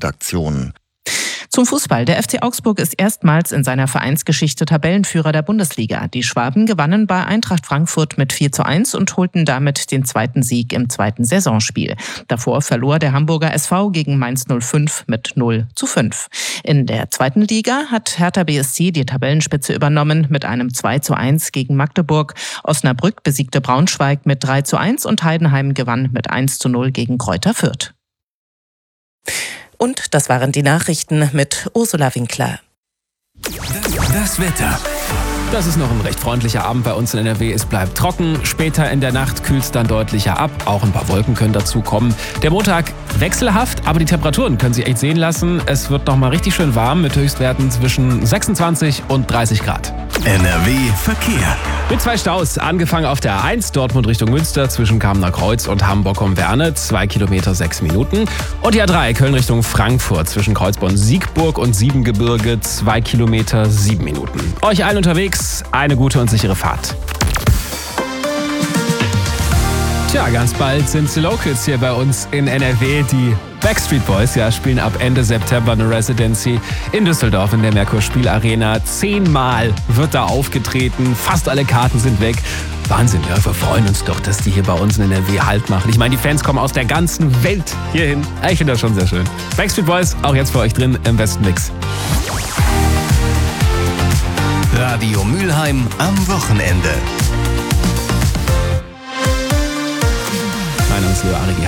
Sportredaktion. Zum Fußball. Der FC Augsburg ist erstmals in seiner Vereinsgeschichte Tabellenführer der Bundesliga. Die Schwaben gewannen bei Eintracht Frankfurt mit 4:1 und holten damit den zweiten Sieg im zweiten Saisonspiel. Davor verlor der Hamburger SV gegen Mainz 05 mit 0:5. In der zweiten Liga hat Hertha BSC die Tabellenspitze übernommen mit einem 2:1 gegen Magdeburg. Osnabrück besiegte Braunschweig mit 3:1 und Heidenheim gewann mit 1:0 gegen Greuther Fürth. Und das waren die Nachrichten mit Ursula Winkler. Das Wetter. Das ist noch ein recht freundlicher Abend bei uns in NRW. Es bleibt trocken. Später in der Nacht kühlt es dann deutlicher ab. Auch ein paar Wolken können dazu kommen. Der Montag wechselhaft, aber die Temperaturen können sich echt sehen lassen. Es wird noch mal richtig schön warm mit Höchstwerten zwischen 26 und 30 Grad. NRW Verkehr. Mit 2 Staus, angefangen auf der A1 Dortmund Richtung Münster zwischen Kamener Kreuz und Hamburg-Werne, 2 Kilometer 6 Minuten. Und die A3 Köln Richtung Frankfurt zwischen Kreuzborn-Siegburg und Siebengebirge, 2 Kilometer 7 Minuten. Euch allen unterwegs eine gute und sichere Fahrt. Tja, ganz bald sind die Locals hier bei uns in NRW. Die Backstreet Boys spielen ab Ende September eine Residency in Düsseldorf in der Merkur Spielarena. 10-mal wird da aufgetreten, fast alle Karten sind weg. Wahnsinn, ja, wir freuen uns doch, dass die hier bei uns in NRW Halt machen. Ich meine, die Fans kommen aus der ganzen Welt hierhin. Ich finde das schon sehr schön. Backstreet Boys, auch jetzt für euch drin im besten Mix. Radio Mülheim am Wochenende. Mein Name ist Leo Arigi.